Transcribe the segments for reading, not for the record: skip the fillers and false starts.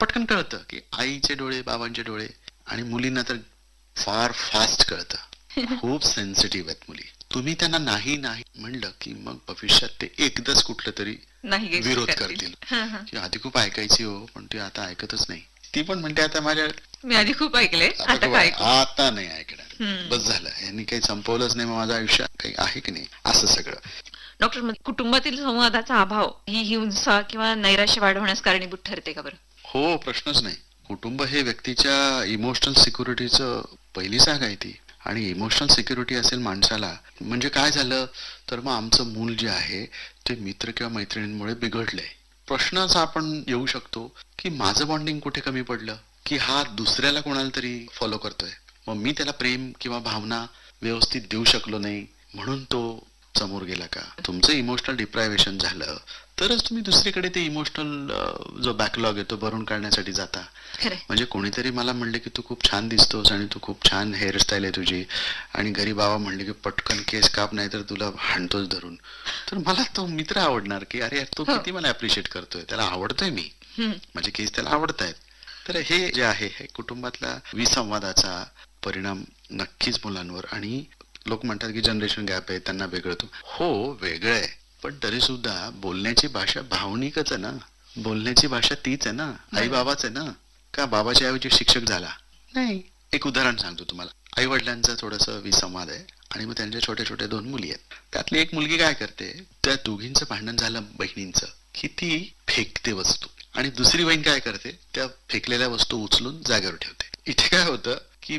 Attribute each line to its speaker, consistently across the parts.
Speaker 1: पटकन कळतं की आईचे डोळे, बाबांचे डोळे, आणि मुलींना तर फार फास्ट कळतं. खूप सेन्सिटिव्ह आहेत मुली. तुम्ही त्यांना नाही नाही म्हणलं की मग भविष्यात ते एकदाच कुठलं तरी
Speaker 2: नाही
Speaker 1: विरोध करतील की आधी खूप ऐकायची हो, पण ती आता ऐकतच नाही. ती पण म्हणते आता माझ्या
Speaker 2: मी आधी खूप ऐकले, आता काय ऐकू?
Speaker 1: आता नाही ऐकणार, बस झालं, यांनी काही संपवलंच नाही, मग माझं आयुष्य काही आहे की नाही, असं सगळं.
Speaker 2: डॉक्टर, कुटुंबातील संवादाचा अभाव ही हिंसा किंवा नैराश्य वाढवण्यास कारणीभूत ठरते का बरं?
Speaker 1: हो, प्रश्नच नाही. कुटुंब हे व्यक्तीच्या इमोशनल सिक्युरिटीचं पहिली जागा आहे ती. आणि इमोशनल सिक्युरिटी असेल माणसाला, म्हणजे काय झालं तर मग आमचं मूल जे आहे ते मित्र किंवा मैत्रिणींमुळे बिघडलंय. प्रश्न असा आपण येऊ शकतो की माझं बॉन्डिंग कुठे कमी पडलं, की हा दुसऱ्याला कोणाला तरी फॉलो करतोय, मग मी त्याला प्रेम किंवा भावना व्यवस्थित देऊ शकलो नाही म्हणून तो समोर गेला का? तुमचं इमोशनल डिप्रायव्हेशन झालं तरच तुम्ही दुसरीकडे ते इमोशनल जो बॅकलॉग आहे तो भरून काढण्यासाठी जाता. म्हणजे कोणीतरी मला म्हणले की तू खूप छान दिसतोस आणि तू खूप छान हेअरस्टाईल आहे तुझी, आणि घरी बाबा म्हणले की पटकन केस काप नाही तर तुला हाणतोच धरून, तर मला तो मित्र आवडणार की अरे तो किती मला अप्रिशिएट करतोय, त्याला आवडतोय मी, माझे केस त्याला आवडत आहेत. तर हे जे आहे हे कुटुंबातला विसंवादाचा परिणाम नक्कीच मुलांवर. आणि लोक म्हणतात की जनरेशन गॅप आहे, त्यांना वेगळं. हो, वेगळं आहे, पण तरी सुद्धा बोलण्याची भाषा भावनिकच आहे ना, बोलण्याची भाषा तीच आहे ना, आई बाबाच आहे ना. का बाबाच्या ऐवजी शिक्षक झाला? नाही. एक उदाहरण सांगतो तुम्हाला. आई वडिलांचा थोडस विसंवाद आहे आणि मग त्यांच्या छोट्या छोट्या 2 मुली आहेत. त्यातली एक मुलगी काय करते, त्या दोघींचं भांडण झालं बहिणींचं की ती फेकते वस्तू, आणि दुसरी बहीण काय करते, त्या फेकलेल्या वस्तू उचलून जागेवर ठेवते. इथे काय होतं की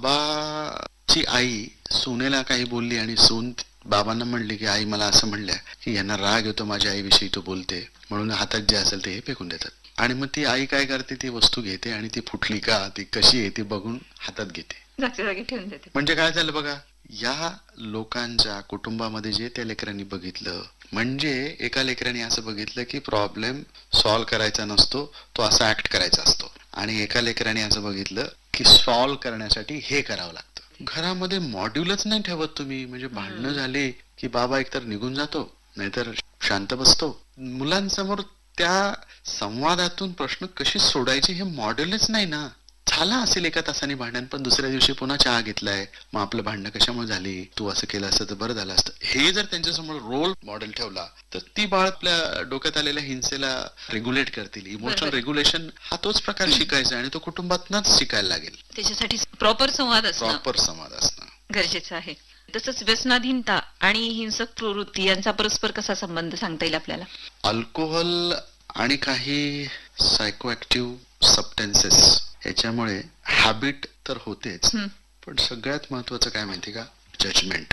Speaker 1: बाबाची आई सुनेला काही बोलली आणि सून बाबांना म्हणली की आई मला असं म्हणलंय की यांना राग येतो माझ्या आईविषयी तू बोलते, म्हणून हातात जे असेल ते हे फेकून देतात. आणि मग ती आई काय करते, ती वस्तू घेते आणि ती फुटली का, ती कशी आहे ती बघून हातात घेते,
Speaker 2: जागच्या जागी ठेवून देते.
Speaker 1: म्हणजे काय झालं बघा, या लोकांच्या कुटुंबामध्ये जे त्या लेकरांनी बघितलं, म्हणजे एका लेकरांनी असं बघितलं की प्रॉब्लेम सॉल्व्ह करायचा नसतो, तो असा ऍक्ट करायचा असतो, आणि एका लेकरांनी असं बघितलं की सॉल्व्ह करण्यासाठी हे करावं लागतं. घरामध्ये मॉड्यूलच नाही ठेवत तुम्ही, म्हणजे भांडणं झाले की बाबा एकतर निघून जातो नाहीतर शांत बसतो. मुलांसमोर त्या संवादातून प्रश्न कशी सोडायचे हे मॉडेलच नाही ना. झाला असेल एका तासाने भांडण, पण दुसऱ्या दिवशी पुन्हा चहा घेतलाय, मग आपलं भांडणं कशामुळे झाली, तू असं केलं असतं तर बरं झालं असतं, हे जर त्यांच्यासमोर रोल मॉडेल ठेवला तर ती बाळ आपल्या डोक्यात आलेल्या हिंसेला रेग्युलेट करतील. इमोशनल रेग्युलेशन हा तोच प्रकार शिकायचा आणि तो कुटुंबातनच शिकायला लागेल.
Speaker 2: त्याच्यासाठी प्रॉपर संवाद
Speaker 1: असणं
Speaker 2: गरजेचं आहे. तसंच व्यसनाधीनता आणि हिंसक प्रवृत्ती यांचा परस्पर कसा संबंध सांगता येईल आपल्याला?
Speaker 1: अल्कोहोल आणि काही सायकोऍक्टिव्ह सबस्टन्सेस ह्याच्यामुळे हॅबिट तर होतेच, पण सगळ्यात महत्वाचं काय माहिती का, जजमेंट.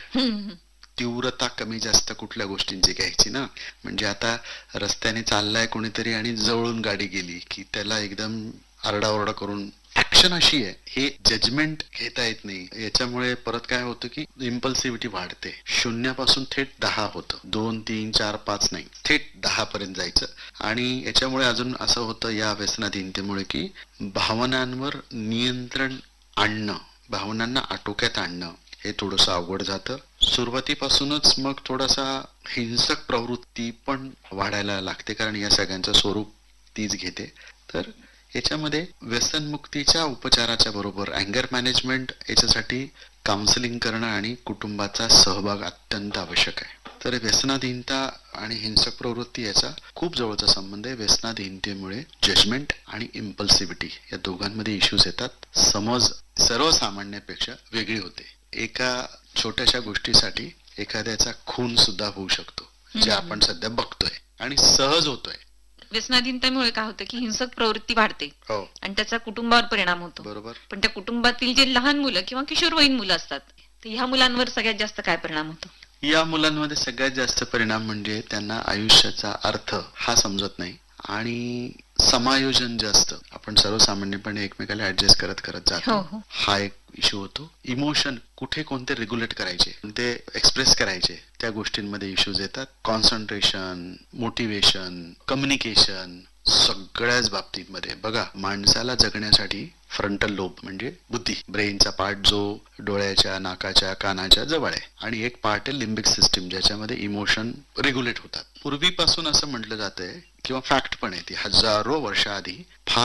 Speaker 1: तीव्रता कमी जास्त कुठल्या गोष्टींची घ्यायची ना. म्हणजे आता रस्त्याने चाललाय कोणीतरी आणि जवळून गाडी गेली की त्याला एकदम आरडाओरडा करून ऍक्शन अशी आहे, हे जजमेंट घेता येत नाही. याच्यामुळे परत काय होतं की इम्पल्सिव्हिटी वाढते, 0 पासून थेट 10 होतं, 2, 3, 4, 5 नाही, थेट 10 पर्यंत जायचं. आणि याच्यामुळे अजून असं होतं या व्यसनाधीनतेमुळे की भावनांवर नियंत्रण आणणं, भावनांना आटोक्यात आणणं हे थोडंसं अवघड जातं. सुरुवातीपासूनच मग थोडासा हिंसक प्रवृत्ती पण वाढायला लागते, कारण या सगळ्यांचं स्वरूप तीच घेते. तर याच्यामध्ये व्यसनमुक्तीच्या उपचाराच्या बरोबर अँगर मॅनेजमेंट, याच्यासाठी काउन्सिलिंग करणं आणि कुटुंबाचा सहभाग अत्यंत आवश्यक आहे. तर व्यसनाधीनता आणि हिंसक प्रवृत्ती याचा खूप जवळचा संबंध आहे. व्यसनाधीनतेमुळे जजमेंट आणि इम्पल्सिव्हिटी या दोघांमध्ये इश्यूज येतात. समज सर्वसामान्यापेक्षा वेगळी होते. एका छोट्याशा गोष्टीसाठी एखाद्याचा खून सुद्धा होऊ शकतो, जे आपण सध्या बघतोय आणि सहज होतोय.
Speaker 2: व्यसनाधीनतेमुळे काय होतं की हिंसक प्रवृत्ती वाढते आणि त्याचा कुटुंबावर परिणाम होतो.
Speaker 1: बरोबर.
Speaker 2: पण त्या कुटुंबातील जे लहान मुलं किंवा किशोरवयीन मुलं असतात, तर ह्या मुलांवर सगळ्यात जास्त काय परिणाम होतो?
Speaker 1: या मुलांमध्ये सगळ्यात जास्त परिणाम म्हणजे त्यांना आयुष्याचा अर्थ हा समजत नाही, आणि समायोजन जे असतं, आपण सर्वसामान्यपणे एकमेकाला ऍडजस्ट करत करत जातो, हा एक इश्यू होतो. इमोशन कुठे कोणते रेग्युलेट करायचे, ते एक्सप्रेस करायचे, त्या गोष्टींमध्ये इश्यूज येतात. कॉन्सन्ट्रेशन, मोटिवेशन, कम्युनिकेशन, सगळ्याच बाबतीमध्ये बघा, माणसाला जगण्यासाठी फ्रंटल लोब म्हणजे बुद्धी, ब्रेनचा पार्ट जो डोळ्याच्या, नाकाच्या, कानाच्या जवळ आहे, आणि एक पार्ट आहे लिम्बिक सिस्टीम, ज्याच्यामध्ये इमोशन रेग्युलेट होतात. पूर्वीपासून असं म्हटलं जातंय किंवा फॅक्ट पण आहे ती, हजारो वर्षाआधी फार